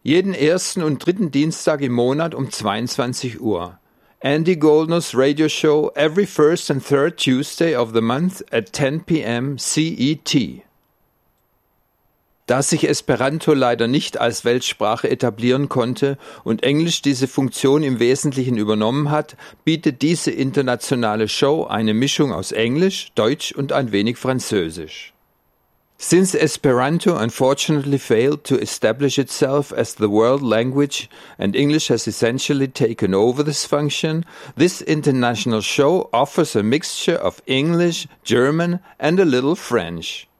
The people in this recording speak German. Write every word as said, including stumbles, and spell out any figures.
Jeden ersten und dritten Dienstag im Monat um zweiundzwanzig Uhr. Andy Goldner's radio show every first and third Tuesday of the month at ten p m C E T. Da sich Esperanto leider nicht als Weltsprache etablieren konnte und Englisch diese Funktion im Wesentlichen übernommen hat, bietet diese internationale Show eine Mischung aus Englisch, Deutsch und ein wenig Französisch. Since Esperanto unfortunately failed to establish itself as the world language and English has essentially taken over this function, this international show offers a mixture of English, German and a little French.